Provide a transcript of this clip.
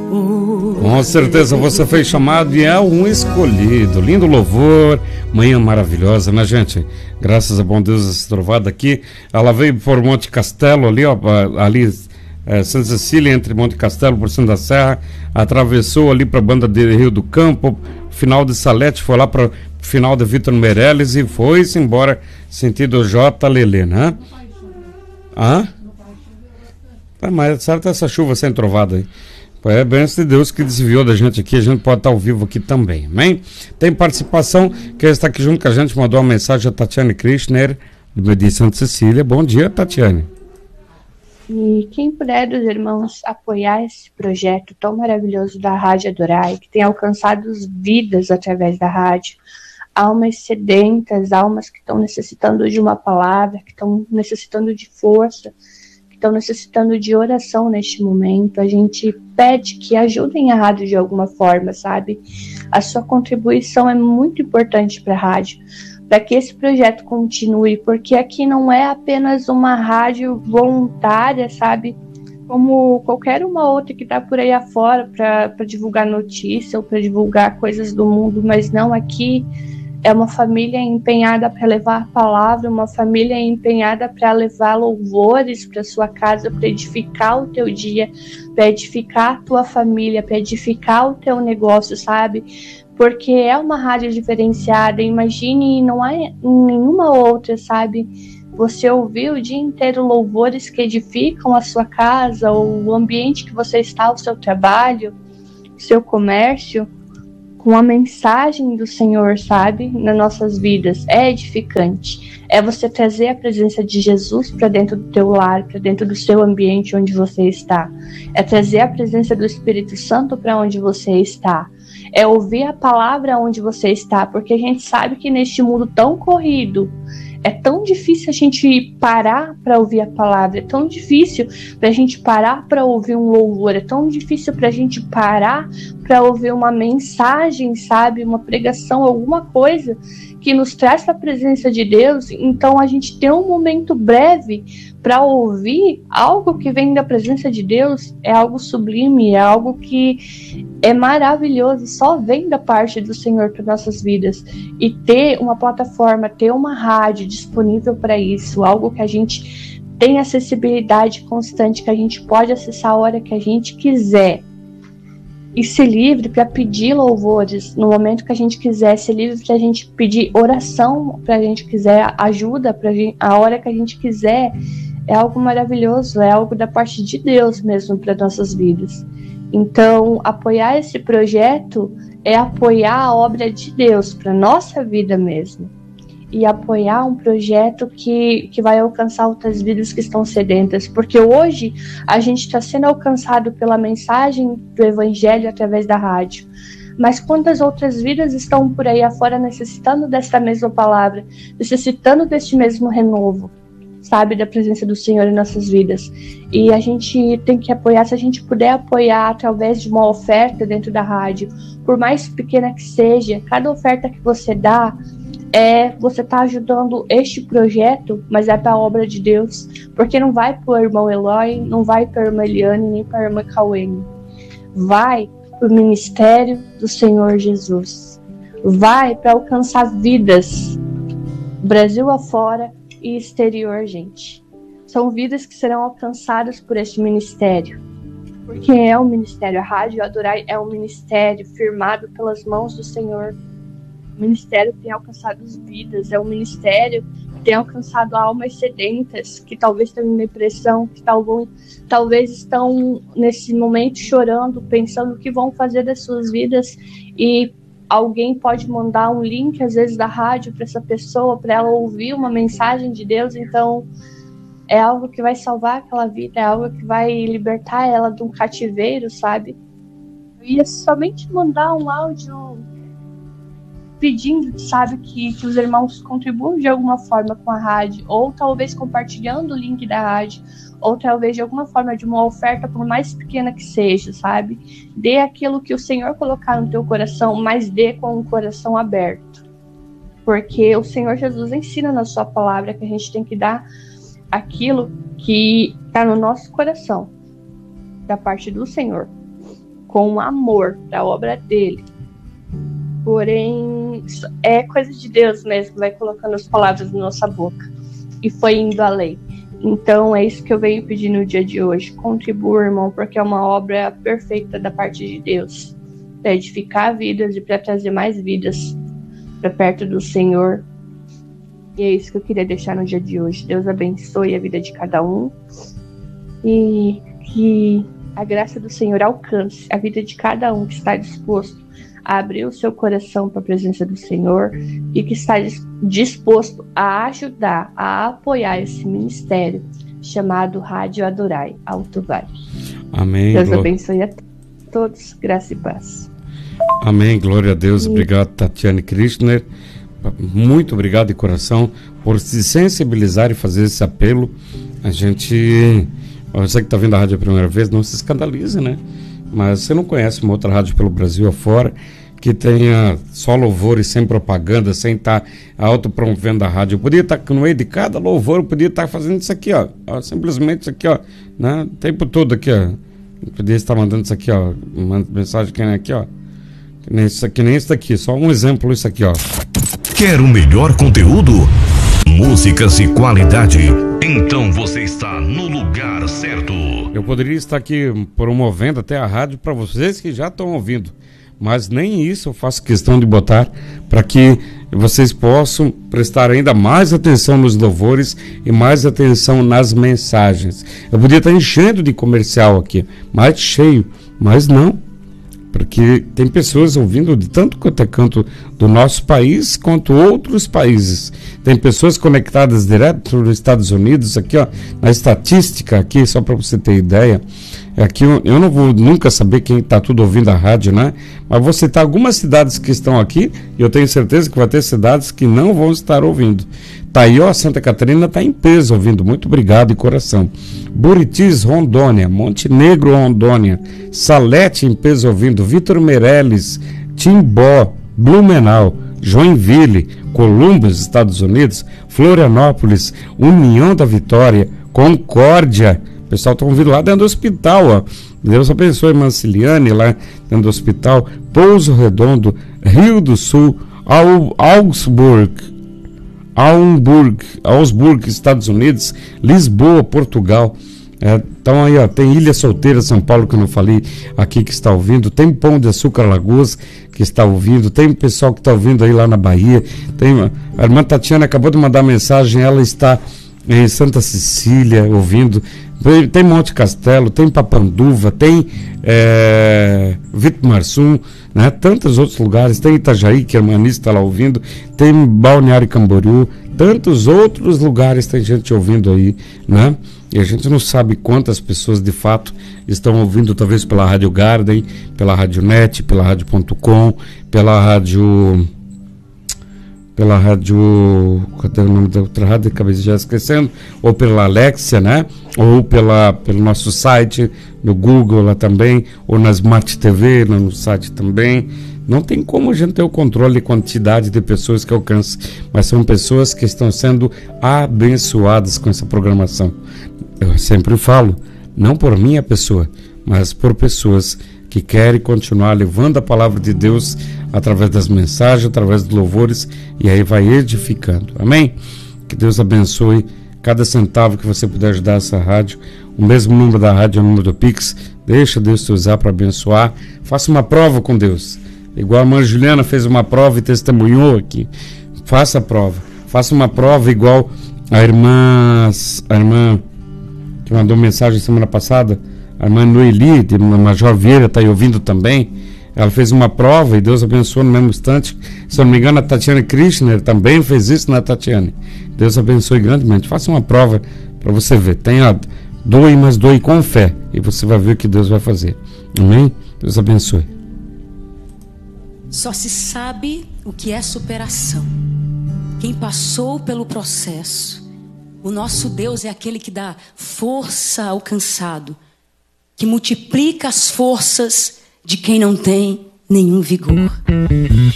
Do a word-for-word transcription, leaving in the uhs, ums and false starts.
Com certeza você foi chamado e é um escolhido. Lindo louvor, manhã maravilhosa, né, gente? Graças a bom Deus, essa trovada aqui. Ela veio por Monte Castelo, ali, ó, ali, é, Santa Cecília, entre Monte Castelo, por cima da Serra, atravessou ali para a banda de Rio do Campo, final de Salete, foi lá para o final de Vitor Meirelles e foi-se embora, sentido J. Lelê, né? Hã? Ah, mas certo essa chuva sem trovada aí. É bênção de Deus que desviou da gente aqui, a gente pode estar ao vivo aqui também, amém? Tem participação, quem está aqui junto com a gente, mandou uma mensagem a Tatiane Krishner, de Santa Cecília. Bom dia, Tatiane. E quem puder dos irmãos apoiar esse projeto tão maravilhoso da Rádio Adorai, que tem alcançado vidas através da rádio, almas sedentas, almas que estão necessitando de uma palavra, que estão necessitando de força, estão necessitando de oração neste momento, a gente pede que ajudem a rádio de alguma forma, sabe? A sua contribuição é muito importante para a rádio, para que esse projeto continue, porque aqui não é apenas uma rádio voluntária, sabe? Como qualquer uma outra que está por aí afora para divulgar notícia ou para divulgar coisas do mundo, mas não, aqui é uma família empenhada para levar a palavra, uma família empenhada para levar louvores para sua casa, para edificar o teu dia, para edificar a tua família, para edificar o teu negócio, sabe? Porque é uma rádio diferenciada, imagine, não há nenhuma outra, sabe? Você ouvir o dia inteiro louvores que edificam a sua casa, ou o ambiente que você está, o seu trabalho, o seu comércio, com a mensagem do Senhor, sabe, nas nossas vidas, é edificante. É você trazer a presença de Jesus para dentro do teu lar, para dentro do seu ambiente onde você está. É trazer a presença do Espírito Santo para onde você está. É ouvir a palavra onde você está, porque a gente sabe que neste mundo tão corrido, é tão difícil a gente parar para ouvir a palavra, é tão difícil para a gente parar para ouvir um louvor, é tão difícil para a gente parar para ouvir uma mensagem, sabe, uma pregação, alguma coisa que nos traz para a presença de Deus. Então a gente tem um momento breve para ouvir algo que vem da presença de Deus, é algo sublime, é algo que é maravilhoso, só vem da parte do Senhor para nossas vidas. E ter uma plataforma, ter uma rádio disponível para isso, algo que a gente tem acessibilidade constante, que a gente pode acessar a hora que a gente quiser, e ser livre para pedir louvores no momento que a gente quiser, ser livre para a gente pedir oração, para a gente quiser ajuda, para a hora que a gente quiser, é algo maravilhoso, é algo da parte de Deus mesmo para nossas vidas. Então, apoiar esse projeto é apoiar a obra de Deus para nossa vida mesmo. E apoiar um projeto que, que vai alcançar outras vidas que estão sedentas. Porque hoje a gente está sendo alcançado pela mensagem do Evangelho através da rádio. Mas quantas outras vidas estão por aí afora necessitando dessa mesma palavra, necessitando deste mesmo renovo, sabe, da presença do Senhor em nossas vidas. E a gente tem que apoiar, se a gente puder apoiar através de uma oferta dentro da rádio, por mais pequena que seja, cada oferta que você dá, é, você está ajudando este projeto, mas é para a obra de Deus, porque não vai para o irmão Eloy, não vai para a irmã Eliane, nem para a irmã Cauene, vai para o ministério do Senhor Jesus, vai para alcançar vidas, Brasil afora e exterior, gente. São vidas que serão alcançadas por este ministério, porque é um ministério, a Rádio Adorai é um ministério firmado pelas mãos do Senhor. O ministério tem alcançado vidas, é um ministério que tem alcançado almas sedentas, que talvez tenham depressão, que talvez, talvez estão nesse momento chorando, pensando o que vão fazer das suas vidas, e alguém pode mandar um link, às vezes, da rádio para essa pessoa, para ela ouvir uma mensagem de Deus. Então, é algo que vai salvar aquela vida, é algo que vai libertar ela de um cativeiro, sabe? Eu ia somente mandar um áudio pedindo, sabe, que, que os irmãos contribuam de alguma forma com a rádio, ou talvez compartilhando o link da rádio, ou talvez de alguma forma de uma oferta, por mais pequena que seja, sabe? Dê aquilo que o Senhor colocar no teu coração, mas dê com o coração aberto. Porque o Senhor Jesus ensina na sua palavra que a gente tem que dar aquilo que está no nosso coração, da parte do Senhor. com amor para a obra dele. Porém, é coisa de Deus mesmo, vai colocando as palavras na nossa boca. E foi indo além. Então, é isso que eu venho pedir no dia de hoje. Contribua, irmão, porque é uma obra perfeita da parte de Deus. Para edificar vidas e para trazer mais vidas para perto do Senhor. E é isso que eu queria deixar no dia de hoje. Deus abençoe a vida de cada um. E que a graça do Senhor alcance a vida de cada um que está disposto a abrir o seu coração para a presença do Senhor e que está disposto a ajudar, a apoiar esse ministério chamado Rádio Adorai, Alto Vale. Amém. Deus Gló... abençoe a todos, graça e paz. Amém, glória a Deus. E... Obrigado, Tatiane Kirchner. Muito obrigado de coração por se sensibilizar e fazer esse apelo. A gente, você que está vendo a rádio a primeira vez, não se escandalize, né? Mas você não conhece uma outra rádio pelo Brasil afora que tenha só louvor e sem propaganda, sem estar tá autopromovendo a rádio. Eu podia estar tá, no meio de cada louvor, eu podia estar tá fazendo isso aqui, ó, ó, simplesmente isso aqui, ó, né? O tempo todo aqui, ó. Eu podia estar mandando isso aqui, ó, uma mensagem que nem aqui, ó, que nem isso aqui, nem isso aqui, só um exemplo, isso aqui, ó. Quer o melhor conteúdo? Músicas de qualidade? Então você está no lugar certo. Eu poderia estar aqui promovendo até a rádio para vocês que já estão ouvindo, mas nem isso eu faço questão de botar para que vocês possam prestar ainda mais atenção nos louvores e mais atenção nas mensagens. Eu podia estar enchendo de comercial aqui, mais cheio, mas não. Porque tem pessoas ouvindo de tanto quanto é canto do nosso país quanto outros países. Tem pessoas conectadas direto dos Estados Unidos, aqui ó, na estatística aqui, só para você ter ideia. Aqui eu, eu não vou nunca saber quem está tudo ouvindo a rádio, né? Mas vou citar algumas cidades que estão aqui e eu tenho certeza que vai ter cidades que não vão estar ouvindo. Taió, Santa Catarina está em peso ouvindo. Muito obrigado de coração. Buritis, Rondônia. Montenegro, Rondônia. Salete em peso ouvindo. Vitor Meireles, Timbó, Blumenau, Joinville, Columbus, Estados Unidos, Florianópolis, União da Vitória, Concórdia. O pessoal está ouvindo lá dentro do hospital, ó. Deus abençoe Manciliane, lá dentro do hospital. Pouso Redondo, Rio do Sul, Augsburg, Augsburg, Augsburg, Estados Unidos, Lisboa, Portugal. É, então aí, ó, tem Ilha Solteira, São Paulo, que eu não falei aqui, que está ouvindo. Tem Pão de Açúcar, Lagoas, que está ouvindo. Tem pessoal que está ouvindo aí lá na Bahia. Tem, a irmã Tatiana acabou de mandar mensagem, ela está em Santa Cecília ouvindo. Tem Monte Castelo, tem Papanduva, tem é, Vitumarsum, né? Tantos outros lugares, tem Itajaí, que a irmã Anísia está lá ouvindo, tem Balneário Camboriú, tantos outros lugares tem gente ouvindo aí, né? E a gente não sabe quantas pessoas de fato estão ouvindo, talvez pela Rádio Garden, pela Rádio Net, pela Rádio ponto com, pela Rádio... pela rádio, cadê o nome da outra rádio, acabei já esquecendo, ou pela Alexia, né? Ou pela, pelo nosso site, no Google lá também, ou na Smart T V, no site também. Não tem como a gente ter o controle de quantidade de pessoas que alcança, mas são pessoas que estão sendo abençoadas com essa programação. Eu sempre falo, não por minha pessoa, mas por pessoas que querem continuar levando a palavra de Deus através das mensagens, através dos louvores, e aí vai edificando. Amém? Que Deus abençoe cada centavo que você puder ajudar essa rádio. O mesmo número da rádio é o número do Pix. Deixa Deus te usar para abençoar. Faça uma prova com Deus. Igual a irmã Juliana fez uma prova e testemunhou aqui. Faça a prova. Faça uma prova igual a irmã, a irmã que mandou mensagem semana passada, a irmã Noeli, de Major Vieira, está aí ouvindo também. Ela fez uma prova e Deus abençoou no mesmo instante. Se eu não me engano, a Tatiane Kirchner também fez isso, né, Tatiane? Deus abençoe grandemente. Faça uma prova para você ver. Tenha, doe, mas doe com fé. E você vai ver o que Deus vai fazer. Amém? Deus abençoe. Só se sabe o que é superação. Quem passou pelo processo. O nosso Deus é aquele que dá força ao cansado, que multiplica as forças de quem não tem nenhum vigor.